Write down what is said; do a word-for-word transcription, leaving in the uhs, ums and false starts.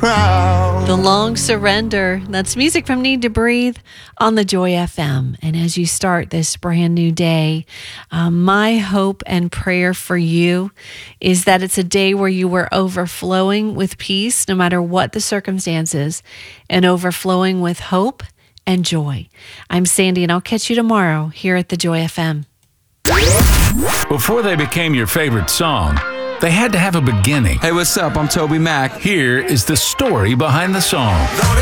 crowd. The Long Surrender. That's music from Need to Breathe on the Joy F M. And as you start this brand new day, um, my hope and prayer for you is that it's a day where you were overflowing with peace, no matter what the circumstances, and overflowing with hope and joy. I'm Sandy, and I'll catch you tomorrow here at the Joy F M. Before they became your favorite song, they had to have a beginning. Hey, what's up? I'm Toby Mac. Here is the story behind the song.